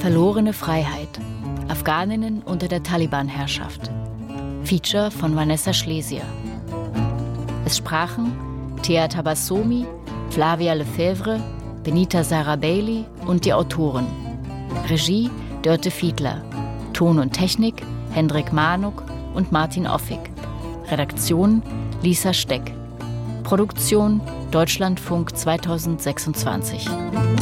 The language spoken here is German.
Verlorene Freiheit. Afghaninnen unter der Taliban-Herrschaft. Feature von Vanessa Schlesier. Es sprachen Thea Tabassomi, Flavia Lefebvre, Benita Sarah-Bailey und die Autoren. Regie Dörte Fiedler. Ton und Technik Hendrik Manuk und Martin Offig. Redaktion Lisa Steck. Produktion Deutschlandfunk 2026.